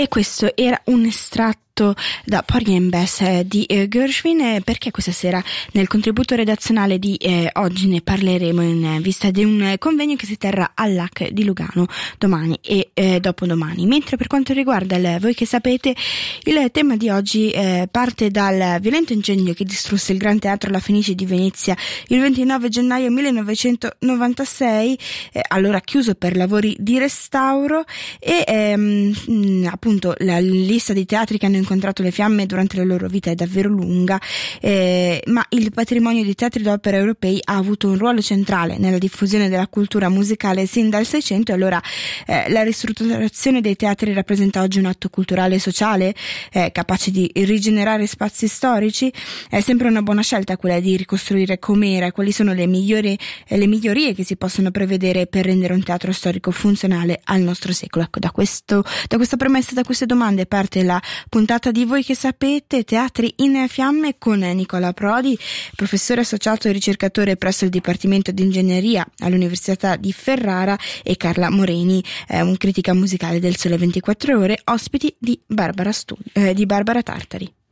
E questo era un estratto da Porgy and Bess di Gershwin. Perché questa sera nel contributo redazionale di oggi ne parleremo in vista di un convegno che si terrà all'AC di Lugano domani e dopodomani. Mentre per quanto riguarda Voi che sapete, il tema di oggi parte dal violento incendio che distrusse il Gran Teatro La Fenice di Venezia il 29 gennaio 1996, allora chiuso per lavori di restauro, e appunto la lista di teatri che hanno incontrato le fiamme durante la loro vita è davvero lunga, ma il patrimonio di teatri d'opera europei ha avuto un ruolo centrale nella diffusione della cultura musicale sin dal Seicento, e allora la ristrutturazione dei teatri rappresenta oggi un atto culturale e sociale capace di rigenerare spazi storici. È sempre una buona scelta quella di ricostruire com'era, quali sono le migliorie che si possono prevedere per rendere un teatro storico funzionale al nostro secolo. Ecco, da questa premessa, da queste domande parte la puntata di Voi che sapete, Teatri in Fiamme, con Nicola Prodi, professore associato e ricercatore presso il Dipartimento di Ingegneria all'Università di Ferrara, e Carla Moreni, critica musicale del Sole 24 Ore, ospiti di Barbara Tartari.